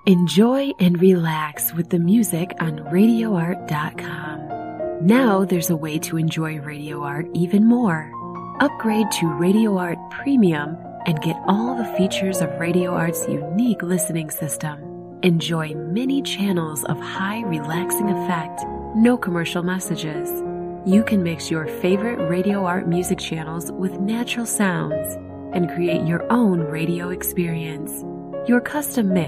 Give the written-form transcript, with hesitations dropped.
Enjoy and relax with the music on RadioArt.com. Now there's a way to enjoy Radio Art even more. Upgrade to Radio Art Premium and get all the features of Radio Art's unique listening system. Enjoy many channels of high relaxing effect, no commercial messages. You can mix your favorite Radio Art music channels with natural sounds and create your own radio experience. Your custom mix